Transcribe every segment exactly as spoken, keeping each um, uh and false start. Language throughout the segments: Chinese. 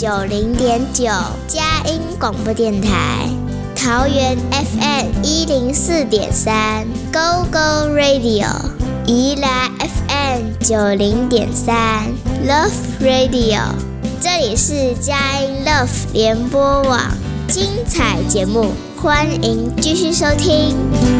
九零点九佳音广播电台，桃园 F M 一零四点三 Go Go Radio， 宜兰 F M 九零点三 Love Radio， 这里是佳音 Love 联播网，精彩节目，欢迎继续收听。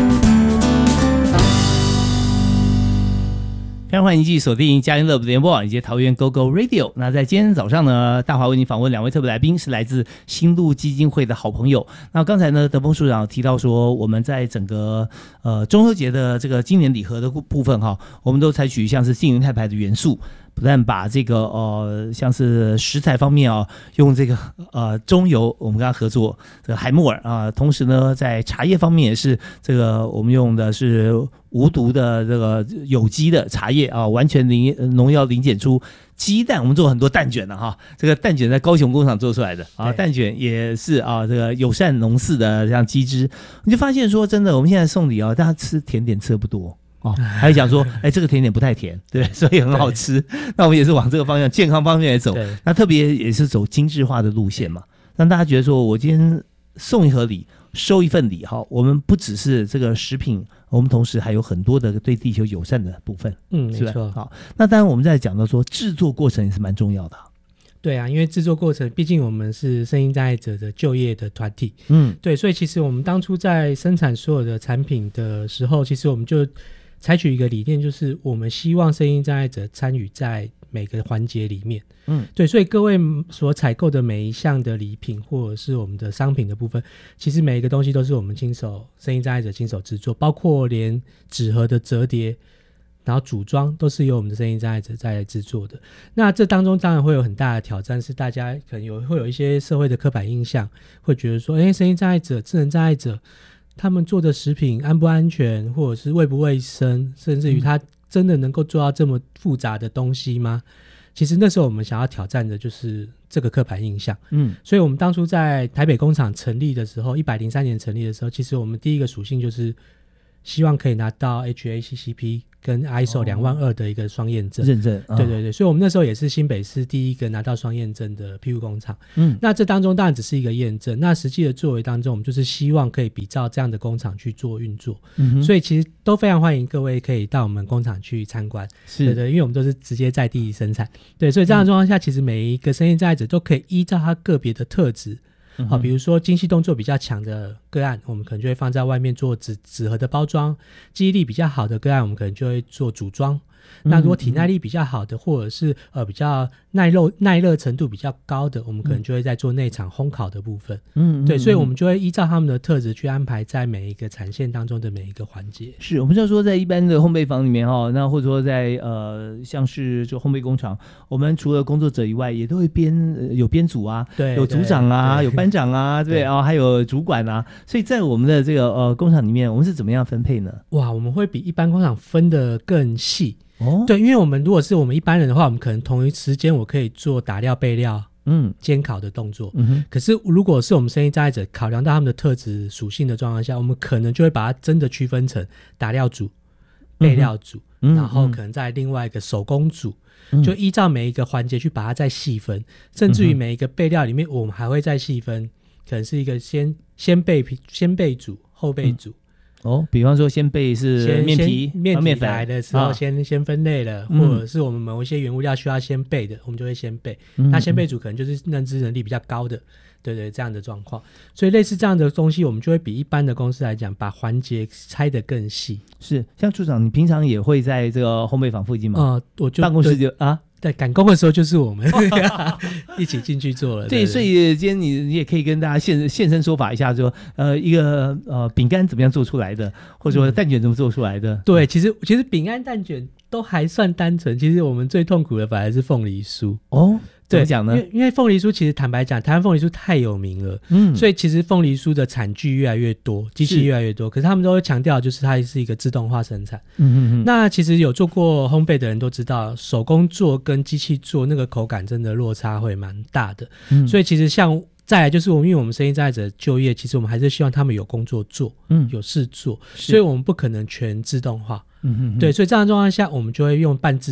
非常欢迎继续锁定佳音乐联播网以及桃园 Go Go Radio。 那在今天早上呢，大华为您访问两位特别来宾，是来自新路基金会的好朋友。那刚才呢，德丰署长提到说，我们在整个呃中秋节的这个今年礼盒的部分哈，我们都采取像是净零碳排的元素，不但把这个呃像是食材方面啊，用这个呃中油我们跟他合作这个海默尔啊，同时呢在茶叶方面也是这个我们用的是无毒的这个有机的茶叶啊，完全零农药零检出。鸡蛋我们做很多蛋卷了哈，这个蛋卷在高雄工厂做出来的啊，蛋卷也是啊，这个友善农事的这样机制，你就发现说真的，我们现在送礼啊，大家吃甜点吃的不多。哦，还有讲说，哎，这个甜点不太甜，对，所以很好吃。那我们也是往这个方向，健康方面来走。那特别也是走精致化的路线嘛，让大家觉得说，我今天送一盒礼，收一份礼，哈，我们不只是这个食品，我们同时还有很多的对地球友善的部分。 嗯，没错。 好，那当然我们在讲到说，制作过程也是蛮重要的。 对啊，因为制作过程，毕竟我们是身心障碍者的就业的团体，嗯，对，所以其实我们当初在生产所有的产品的时候，其实我们就采取一个理念，就是我们希望身心障碍者参与在每个环节里面。嗯，对，所以各位所采购的每一项的礼品或者是我们的商品的部分，其实每一个东西都是我们亲手身心障碍者亲手制作，包括连纸盒的折叠然后组装都是由我们的身心障碍者在制作的。那这当中当然会有很大的挑战，是大家可能有会有一些社会的刻板印象，会觉得说，哎，身心障碍者、智能障碍者他们做的食品安不安全，或者是卫不卫生，甚至于他真的能够做到这么复杂的东西吗？其实那时候我们想要挑战的就是这个刻板印象。嗯，所以我们当初在台北工厂成立的时候，一百零三年成立的时候，其实我们第一个属性就是希望可以拿到 H A C C P 跟 I S O 两万二的一个双验证认证。 对对对，所以我们那时候也是新北市第一个拿到双验证的庇护工厂。嗯，那这当中当然只是一个验证，那实际的作为当中，我们就是希望可以比照这样的工厂去做运作。嗯，所以其实都非常欢迎各位可以到我们工厂去参观。是，对对，因为我们都是直接在地生产。对，所以这样的状况下，其实每一个身心障碍者都可以依照他个别的特质。好，比如说精细动作比较强的个案，我们可能就会放在外面做纸纸盒的包装；记忆力比较好的个案，我们可能就会做组装。那如果体耐力比较好的，或者是呃比较耐热耐热程度比较高的，我们可能就会在做内场烘烤的部分。嗯，对，所以我们就会依照他们的特质去安排在每一个产线当中的每一个环节。 是，我们就说在一般的烘焙坊里面哈，那或者说在呃像是就烘焙工厂，我们除了工作者以外，也都会编、呃、有编组啊，对，有组长啊，有班长啊，对啊，还有主管啊。所以在我们的这个呃工厂里面，我们是怎么样分配呢？ 哇，我们会比一般工厂分得更细。哦，对，因为我们如果是我们一般人的话，我们可能同一时间我可以做打料备料嗯煎烤的动作。嗯哼，可是如果是我们身心障碍者考量到他们的特质属性的状况下，我们可能就会把它真的区分成打料组、备料组、嗯、然后可能在另外一个手工组、嗯、就依照每一个环节去把它再细分，甚至于每一个备料里面我们还会再细分，可能是一个先先备先备组、后备组。嗯哦，比方说先备是面皮， 面皮来的时候先、啊、先分类了、嗯，或者是我们某一些原物料需要先备的，我们就会先备。嗯、那先备组可能就是认知能力比较高的，对对，这样的状况。所以类似这样的东西，我们就会比一般的公司来讲，把环节拆得更细。 是，像处长，你平常也会在这个烘焙坊附近吗？啊、呃， 我就办公室就啊。 在赶工的时候就是我们一起进去做了。 对，所以今天你你也可以跟大家现现身说法一下，说呃一个呃饼干怎么样做出来的，或者说蛋卷怎么做出来的。嗯、 对，其实其实饼干蛋卷都还算单纯，其实我们最痛苦的反而是凤梨酥。哦。怎么讲呢？因为因为凤梨酥其实坦白讲，台湾凤梨酥太有名了，嗯，所以其实凤梨酥的产具越来越多，机器越来越多，可是他们都会强调就是它是一个自动化生产。嗯嗯嗯。那其实有做过烘焙的人都知道，手工做跟机器做那个口感真的落差会蛮大的。嗯，所以其实像再来就是我们因为我们身心障碍者就业，其实我们还是希望他们有工作做，嗯，有事做，所以我们不可能全自动化。嗯嗯。对，所以这样的状况下，我们就会用半自动。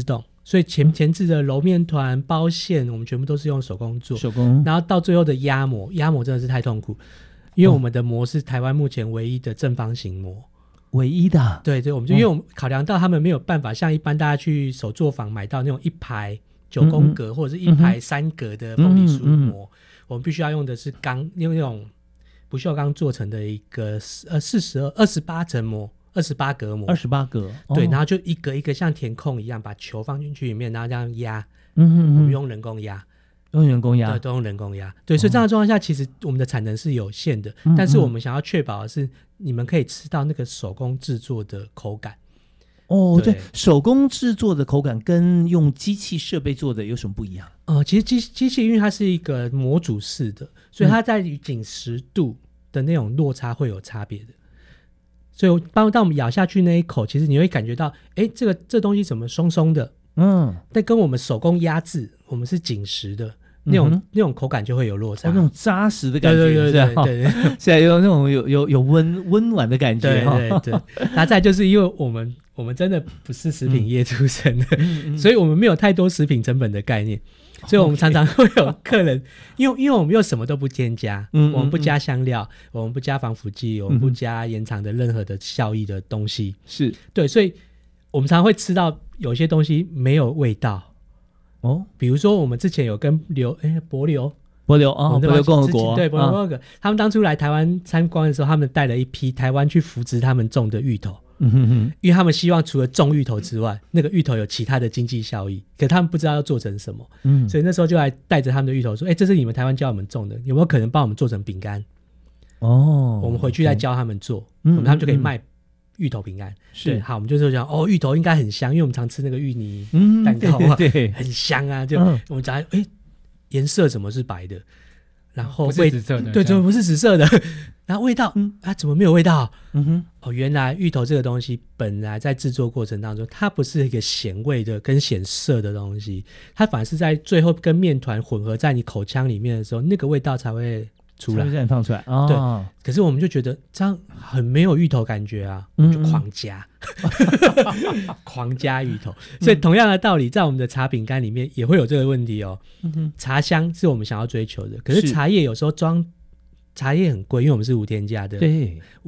所以前前置的揉面团、包馅，我们全部都是用手工做， 手工， 然后到最后的压模，压模真的是太痛苦，因为我们的模是台湾目前唯一的正方形模。 唯一的， 对对，我们就因为我们考量到他们没有办法像一般大家去手作坊买到那种一排九宫格、嗯、或者是一排三格的凤梨酥模、嗯嗯，我们必须要用的是钢，用那种不锈钢做成的一个呃四十二二十八层模，二十八格模， 二十八格， 对、哦，然后就一个一个像填空一样，把球放进去里面，然后这样压， 嗯嗯嗯， 我们用人工压。 用人工压， 对，都用人工压。对，所以这样的状况下，其实我们的产能是有限的、嗯，但是我们想要确保的是，你们可以吃到那个手工制作的口感。 哦，对，对，手工制作的口感跟用机器设备做的有什么不一样？ 呃，其实机机器因为它是一个模组式的，所以它在于紧实度的那种落差会有差别的。所以当当我们咬下去那一口，其实你会感觉到，哎，这个这东西怎么松松的？嗯，但跟我们手工压制，我们是紧实的。那种、嗯、那种口感就会有落差， 哦、那种扎实的感觉， 对对对对对对， 现在有那种有有有温温暖的感觉， 对对对。那再就是因为我们我们真的不是食品业出身的、嗯，所以我们没有太多食品成本的概念，所以我们常常会有客人，因为因为我们又什么都不添加，嗯，我们不加香料，我们不加防腐剂，我们不加延长的任何的效益的东西， 是对， 所以我们常常会吃到有些东西没有味道。哦，比如说我们之前有跟刘哎帛琉帛琉哦，帛琉共和国， 对，帛琉共和国、哦，他们当初来台湾参观的时候，他们带了一批台湾去扶植他们种的芋头，嗯哼哼，因为他们希望除了种芋头之外，那个芋头有其他的经济效益，可他们不知道要做成什么，嗯，所以那时候就来带着他们的芋头说，哎，这是你们台湾教我们种的，有没有可能帮我们做成饼干？哦，我们回去再教他们做，嗯，我们他们就可以卖。嗯芋头饼干是好，我们就是讲哦，芋头应该很香，因为我们常吃那个芋泥蛋糕啊，嗯、对, 对, 对，很香啊。就、嗯、我们讲，哎，颜色怎么是白的？然后味不是紫色的， 对，怎么不是紫色的？然后味道，嗯，啊，怎么没有味道？嗯哼，哦，原来芋头这个东西本来在制作过程当中，它不是一个显味的跟显色的东西，它反而是在最后跟面团混合在你口腔里面的时候，那个味道才会。出来才放出来、哦、 对，可是我们就觉得这样很没有芋头感觉啊，我们就狂加、嗯、狂加芋头，所以同样的道理在我们的茶饼干里面也会有这个问题哦、嗯、茶香是我们想要追求的，可是茶叶有时候装茶叶很贵，因为我们是无添加的， 对，